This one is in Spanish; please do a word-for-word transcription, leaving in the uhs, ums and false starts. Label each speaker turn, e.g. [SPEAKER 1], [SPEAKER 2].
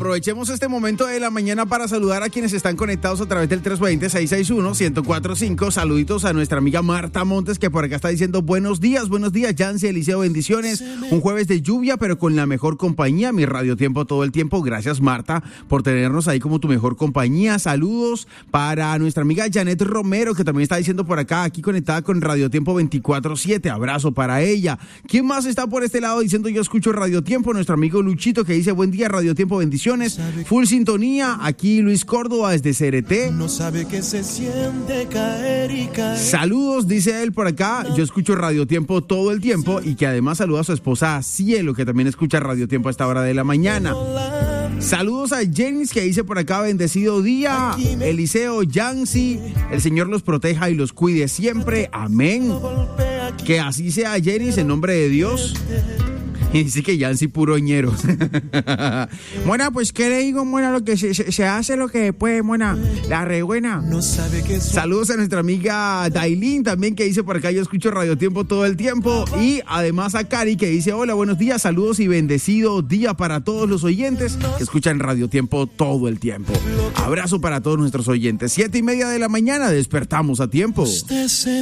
[SPEAKER 1] aprovechemos este momento de la mañana para saludar a quienes están conectados a través del tres dos cero, seis seis uno, uno cero cuatro cinco. Saluditos a nuestra amiga Marta Montes, que por acá está diciendo buenos días, buenos días, Yancy, Eliseo, bendiciones. Un jueves de lluvia, pero con la mejor compañía, mi Radio Tiempo todo el tiempo. Gracias, Marta, por tenernos ahí como tu mejor compañía. Saludos para nuestra amiga Janet Romero, que también está diciendo por acá, aquí conectada con Radio Tiempo veinticuatro siete. Abrazo para ella. ¿Quién más está por este lado diciendo yo escucho Radio Tiempo? Nuestro amigo Luchito, que dice buen día, Radio Tiempo, bendiciones. Full sintonía. Aquí Luis Córdoba desde C R T.
[SPEAKER 2] No sabe que se siente caer y caer.
[SPEAKER 1] Saludos, dice él por acá. Yo escucho Radio Tiempo todo el tiempo y que además saluda a su esposa Cielo, que también escucha Radio Tiempo a esta hora de la mañana. Saludos a James, que dice por acá bendecido día. Eliseo, Yancy, el Señor los proteja y los cuide siempre. Amén. Que así sea, James, en nombre de Dios. Y dice que Yancy puro ñero. Buena, pues qué le digo, buena, lo que se, se, se hace lo que puede, buena, la re buena.
[SPEAKER 2] No sabe que
[SPEAKER 1] saludos a nuestra amiga Dailin también, que dice por acá yo escucho Radio Tiempo todo el tiempo. Y además a Cari, que dice hola, buenos días, saludos y bendecido día para todos los oyentes que escuchan Radio Tiempo todo el tiempo. Abrazo para todos nuestros oyentes. Siete y media de la mañana, despertamos a tiempo.